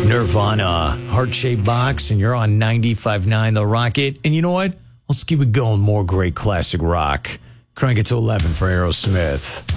Nirvana, heart-shaped box, and you're on 95.9 The Rocket. And you know what? Let's keep it going. More great classic rock. Crank it to 11 for Aerosmith.